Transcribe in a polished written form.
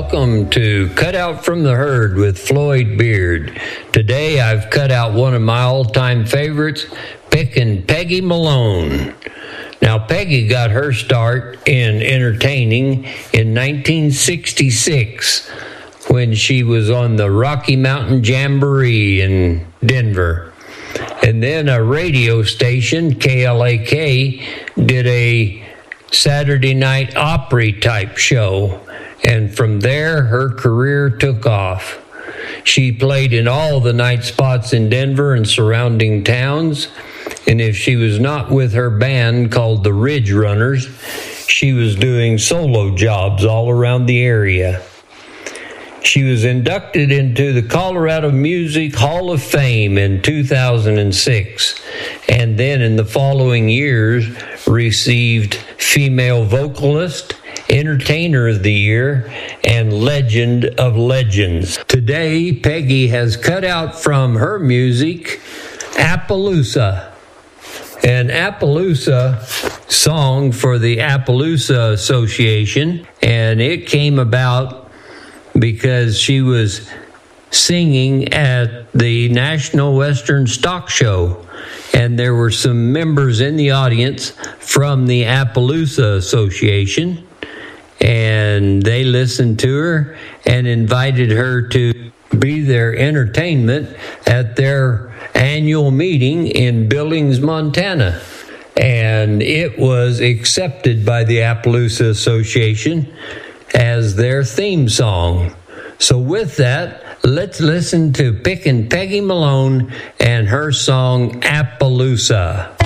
Welcome to Cut Out from the Herd with Floyd Beard. Today I've cut out one of my all-time favorites, Pickin' Peggy Malone. Now, Peggy got her start in entertaining in 1966 when she was on the Rocky Mountain Jamboree in Denver. And then a radio station, KLAK, did a Saturday Night Opry type show. And from there, her career took off. She played in all the night spots in Denver and surrounding towns. And if she was not with her band called the Ridge Runners, she was doing solo jobs all around the area. She was inducted into the Colorado Music Hall of Fame in 2006, and then in the following years received Female Vocalist, Entertainer of the Year, and Legend of Legends. Today, Peggy has cut out from her music Appaloosa, an Appaloosa song for the Appaloosa Association, and it came about because she was singing at the National Western Stock Show, and there were some members in the audience from the Appaloosa Association, and they listened to her and invited her to be their entertainment at their annual meeting in Billings, Montana. And it was accepted by the Appaloosa Association as their theme song. So with that, let's listen to Pickin' Peggy Malone and her song Appaloosa.